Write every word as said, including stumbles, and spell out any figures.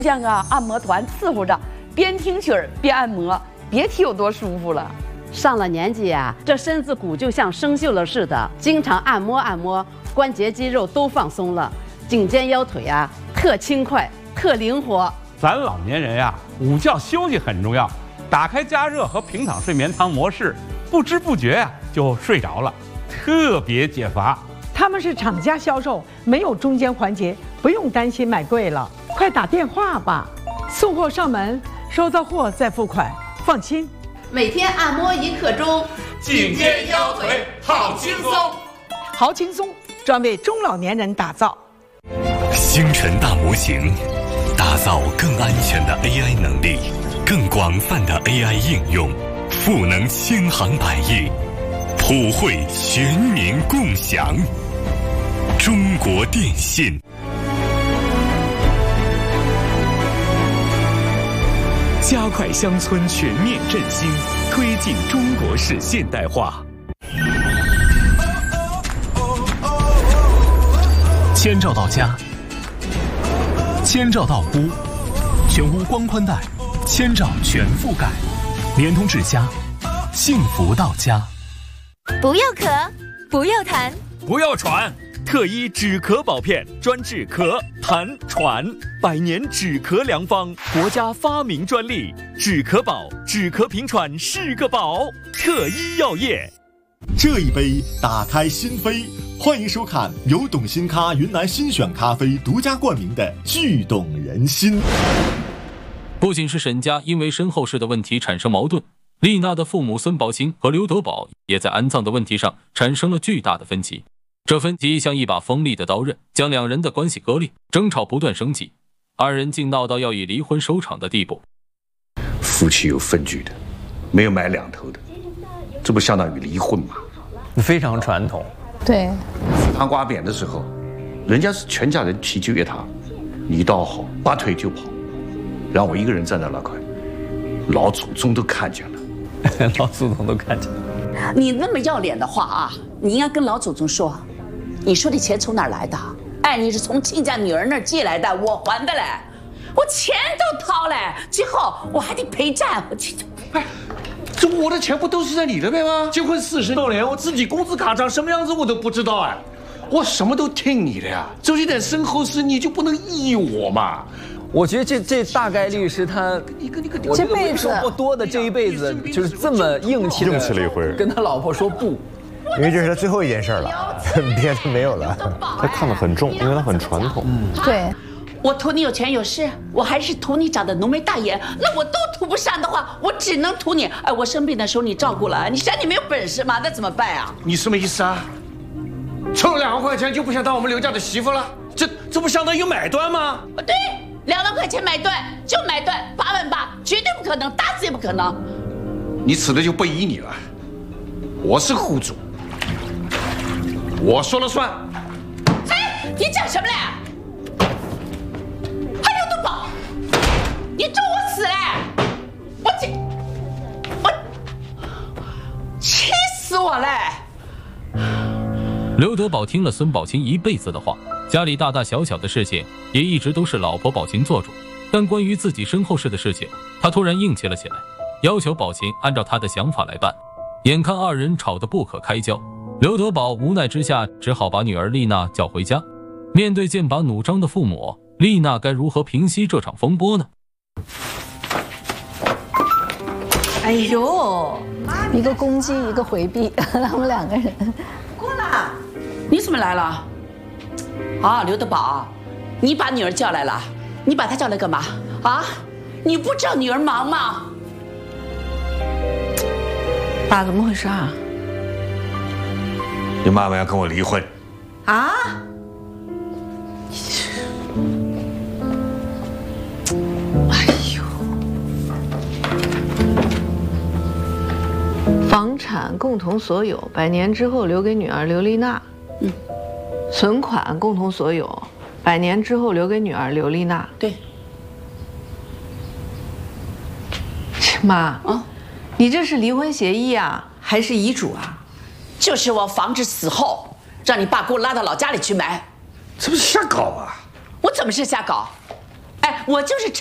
像个按摩团伺候着，边听曲儿边按摩，别提有多舒服了。 上了年纪呀、啊，这身子骨就像生锈了似的，经常按摩按摩，关节肌肉都放松了，颈肩腰腿啊特轻快，特灵活。 咱老年人呀，午觉休息很重要，打开加热和平躺睡眠汤模式，不知不觉呀就睡着了，特别解乏。 他们是厂家销售，没有中间环节，不用担心买贵了。快打电话吧，送货上门，收到货再付款，放心。 每天按摩一刻钟， 颈肩腰腿好轻松， 好轻松，专为中老年人打造。 星辰大模型，打造更安全的 A I 能力，更广泛的 A I 应用，赋能千行百业，普惠全民共享。中国电信。 加快乡村全面振兴，推进中国式现代化。千兆到家，千兆到屋，全屋光宽带，千兆全覆盖，联通至家，幸福到家。 不要咳，不要痰， 不要喘。特医止咳宝片专治咳、痰、喘，百年止咳良方，国家发明专利。止咳宝，止咳平喘是个宝。特医药业。 这一杯打开心扉，欢迎收看由董新咖云南新选咖啡独家冠名的《剧动人心》。 不仅是沈家因为身后事的问题产生矛盾，丽娜的父母孙宝清和刘德宝也在安葬的问题上产生了巨大的分歧。这分歧像一把锋利的刀刃，将两人的关系割裂，争吵不断升级，二人竟闹到要以离婚收场的地步。 夫妻有分居的，没有买两头的，这不相当于离婚吗？ 非常传统。 对。 他刮扁的时候，人家是全家人去救援他，你倒好，拔腿就跑，让我一个人站在那块，老祖宗都看见了。 老祖宗都看见了。 你那么要脸的话啊，你应该跟老祖宗说，你说的钱从哪儿来的？哎，你是从亲家女儿那儿借来的，我还的嘞，我钱都掏了，最后我还得赔债，我这哎，这我的钱不都是在你那边吗？结婚四十多年，我自己工资卡长什么样子我都不知道哎，我什么都听你的呀，就一点身后事你就不能依我吗？ 我觉得这这大概率是他这辈子不多的这一辈子就是这么硬气的硬气了一回， 跟他老婆说不， 因为这是他最后一件事了，别的没有了。他看得很重，因为他很传统。 嗯，对。 我图你有权有势，我还是图你长得浓眉大眼，那我都图不上的话，我只能图你。哎，我生病的时候你照顾了，你嫌你没有本事吗？那怎么办啊？ 你什么意思啊？凑两万块钱就不想当我们刘家的媳妇了？这这不相当于买断吗？ 对。两万块钱买断就买断，八万八绝对不可能，打死也不可能。 你此的就不依你了，我是户主，我说了算。 哎，你讲什么嘞？还有德宝，你咒我死嘞！我这我气死我嘞！ 刘德宝听了孙宝清一辈子的话，家里大大小小的事情也一直都是老婆宝琴做主，但关于自己身后事的事情，他突然硬气了起来，要求宝琴按照他的想法来办。眼看二人吵得不可开交，刘德宝无奈之下只好把女儿丽娜叫回家。面对剑拔弩张的父母，丽娜该如何平息这场风波呢？ 哎呦，一个攻击，一个回避，他们两个人。 过来，你怎么来了？啊，刘德宝，你把女儿叫来了，你把她叫来干嘛？啊，你不知道女儿忙吗？爸，怎么回事啊？ 你妈妈要跟我离婚。 啊？哎呦！ 房产共同所有，百年之后留给女儿刘丽娜。嗯。存款共同所有，百年之后留给女儿刘丽娜。 对。 妈，啊，你这是离婚协议啊，还是遗嘱啊？ 就是我防止死后让你爸给我拉到老家里去埋。 这不是瞎搞啊！ 我怎么是瞎搞？ 哎，我就是。